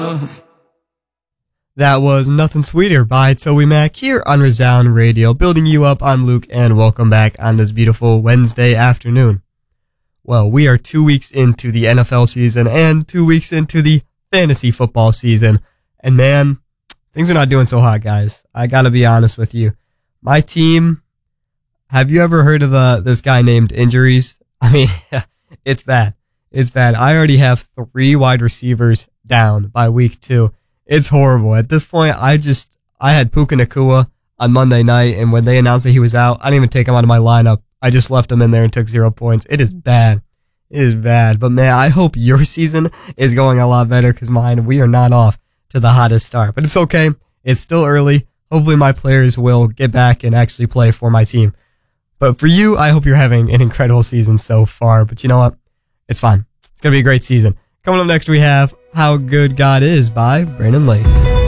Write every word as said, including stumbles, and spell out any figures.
That was Nothing Sweeter by Toby Mac here on Resound Radio, building you up. I'm Luke, and welcome back on this beautiful Wednesday afternoon. Well, we are two weeks into the N F L season and two weeks into the fantasy football season. And man, things are not doing so hot, guys. I gotta be honest with you. My team, have you ever heard of uh, this guy named Injuries? I mean, it's bad. It's bad. I already have three wide receivers down by week two. It's horrible. At this point, I just, I had Puka Nacua on Monday night, and when they announced that he was out, I didn't even take him out of my lineup. I just left him in there and took zero points. It is bad. It is bad. But man, I hope your season is going a lot better, because mine, we are not off to the hottest start. But it's okay. It's still early. Hopefully my players will get back and actually play for my team. But for you, I hope you're having an incredible season so far. But you know what? It's fine. It's going to be a great season. Coming up next, we have How Good God Is by Brandon Lake.